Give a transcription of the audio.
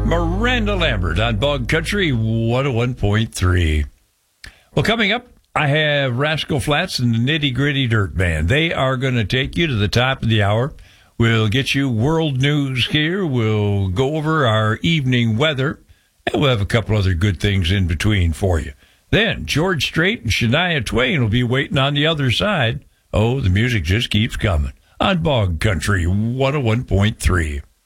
Miranda Lambert on Bog Country 101.3. Well, coming up, I have Rascal Flatts and the Nitty Gritty Dirt Band. They are going to take you to the top of the hour. We'll get you world news here. We'll go over our evening weather, and we'll have a couple other good things in between for you. Then George Strait and Shania Twain will be waiting on the other side. Oh, the music just keeps coming on Bog Country 101.3.